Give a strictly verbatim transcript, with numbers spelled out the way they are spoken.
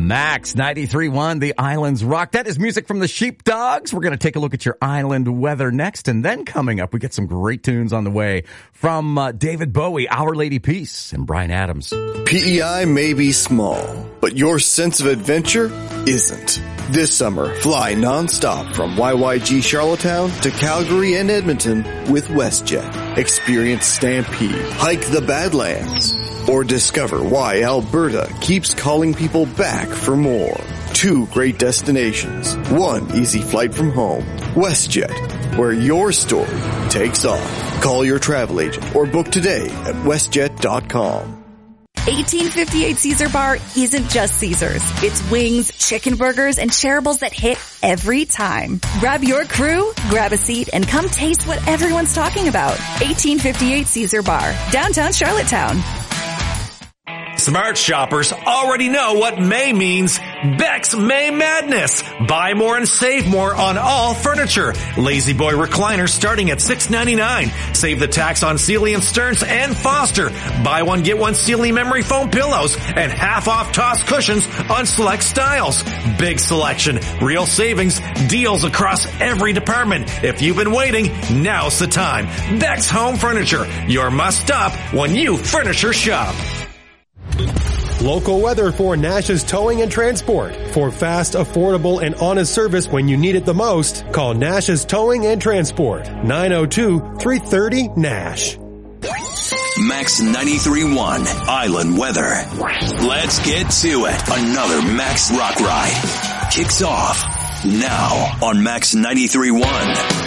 Max ninety-three point one, The Islands Rock. That is music from the Sheepdogs. We're going to take a look at your island weather next. And then coming up, we get some great tunes on the way from uh, David Bowie, Our Lady Peace, and Bryan Adams. P E I may be small, but your sense of adventure isn't. This summer, fly nonstop from Y Y G Charlottetown to Calgary and Edmonton with WestJet. Experience Stampede, hike the Badlands, or discover why Alberta keeps calling people back for more. Two great destinations, one easy flight from home. WestJet, where your story takes off. Call your travel agent or book today at westjet dot com. eighteen fifty-eight Caesar Bar isn't just Caesars. It's wings, chicken burgers, and shareables that hit every time. Grab your crew, grab a seat, and come taste what everyone's talking about. eighteen fifty-eight Caesar Bar, downtown Charlottetown. Smart shoppers already know what May means. Beck's May Madness. Buy more and save more on all furniture. Lazy Boy recliners starting at six ninety-nine. Save the tax on Sealy and Stearns and Foster. Buy one, get one Sealy memory foam pillows and half off toss cushions on select styles. Big selection, real savings, deals across every department. If you've been waiting, now's the time. Beck's Home Furniture, your must stop when you furniture shop. Local weather for Nash's Towing and Transport. For fast, affordable, and honest service when you need it the most, call Nash's Towing and Transport. nine oh two, three thirty, Nash. Max ninety-three point one Island Weather. Let's get to it. Another Max Rock Ride kicks off now on Max ninety-three point one.